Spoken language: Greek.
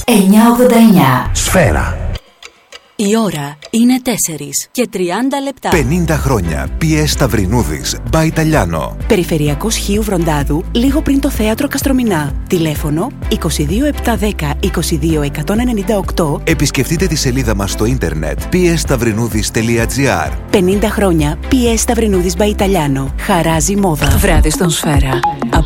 989. Σφαίρα. Η ώρα είναι 4 και 30 λεπτά. 50 χρόνια. PS Σταυρινούδης. By Italiano. Περιφερειακός Χίου Βροντάδου, λίγο πριν το θέατρο Καστρομηνά. Τηλέφωνο 22710 22198. Επισκεφτείτε τη σελίδα μας στο ίντερνετ psstαυρινούδης.gr. 50 χρόνια PS Σταυρινούδης by Italiano. Χαράζει μόδα. Βράδυ στον Σφαίρα. Από